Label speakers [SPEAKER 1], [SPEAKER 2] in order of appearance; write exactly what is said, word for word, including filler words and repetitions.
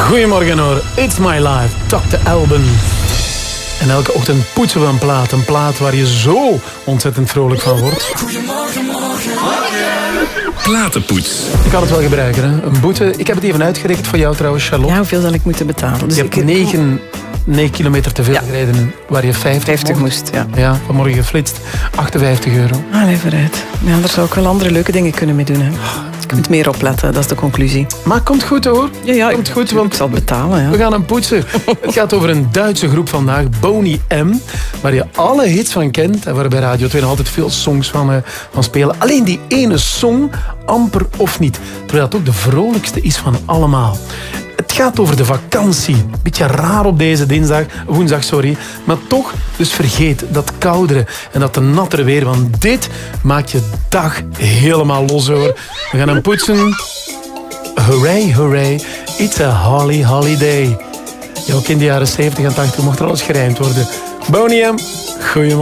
[SPEAKER 1] Goedemorgen hoor, it's my life, dokter Alban. En elke ochtend poetsen we een plaat. Een plaat waar je zo ontzettend vrolijk van wordt.
[SPEAKER 2] Goedemorgen, morgen, morgen. Platenpoets.
[SPEAKER 1] Ik kan het wel gebruiken, hè? Een boete. Ik heb het even uitgerekend voor jou trouwens, Charlotte.
[SPEAKER 3] Ja, hoeveel zal ik moeten betalen? Dus
[SPEAKER 1] je hebt
[SPEAKER 3] ik...
[SPEAKER 1] negen, negen kilometer te veel ja. gereden waar je vijftig,
[SPEAKER 3] vijftig moest. Ja.
[SPEAKER 1] ja, vanmorgen geflitst. achtenvijftig euro.
[SPEAKER 3] Allee, vooruit. Ja, daar zou ik wel andere leuke dingen kunnen mee doen. Hè. Je kunt meer opletten, dat is de conclusie.
[SPEAKER 1] Maar het komt goed hoor.
[SPEAKER 3] Ja, ja
[SPEAKER 1] komt goed, want
[SPEAKER 3] ik zal betalen. Ja.
[SPEAKER 1] We gaan hem poetsen. Het gaat over een Duitse groep vandaag, Boney M. Waar je alle hits van kent. En waar bij Radio twee nog altijd veel songs van, uh, van spelen. Alleen die ene song, amper of niet. Terwijl dat ook de vrolijkste is van allemaal. Het gaat over de vakantie. Beetje raar op deze dinsdag, woensdag, sorry. Maar toch, dus vergeet dat koudere en dat te nattere weer. Want dit maakt je dag helemaal los hoor. We gaan hem poetsen. Hooray, hooray. It's a holly holiday. Ja, ook in de jaren zeventig en tachtig mocht er alles gerijmd worden. Boney M, goeiemorgen.